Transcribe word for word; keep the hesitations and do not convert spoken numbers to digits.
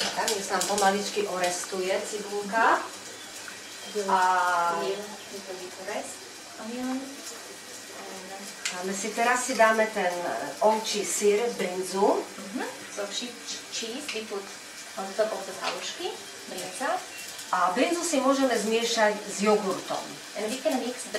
Tak, nech sa nám pomaličky orestuje cibulka. A dáme si, teraz si dáme ten ovčí syr, brinzu. So sheep cheese we put on top of the halušky, brinza. A brinzu si môžeme zmiešať s jogurtom. And we can mix the